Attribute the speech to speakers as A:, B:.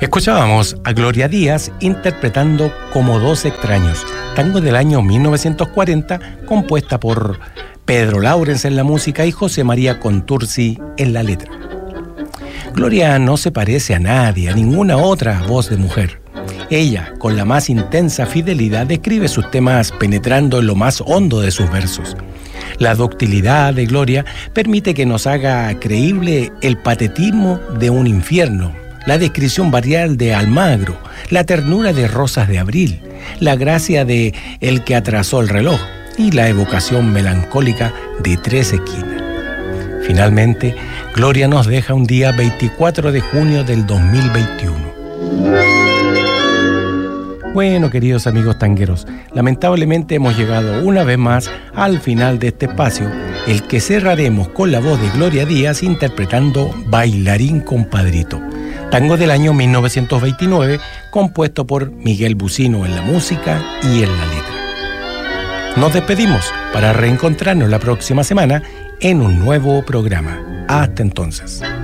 A: Escuchábamos a Gloria Díaz interpretando Como dos extraños, tango del año 1940, compuesta por Pedro Laurens en la música y José María Contursi en la letra. Gloria no se parece a nadie, a ninguna otra voz de mujer. Ella, con la más intensa fidelidad, describe sus temas penetrando en lo más hondo de sus versos. La ductilidad de Gloria permite que nos haga creíble el patetismo de un infierno, la descripción barrial de Almagro, la ternura de Rosas de Abril, la gracia de El que atrasó el reloj y la evocación melancólica de Tres esquinas. Finalmente, Gloria nos deja un día 24 de junio del 2021. Bueno, queridos amigos tangueros, lamentablemente hemos llegado una vez más al final de este espacio, el que cerraremos con la voz de Gloria Díaz interpretando Bailarín Compadrito, tango del año 1929, compuesto por Miguel Bucino en la música y en la letra. Nos despedimos para reencontrarnos la próxima semana en un nuevo programa. Hasta entonces.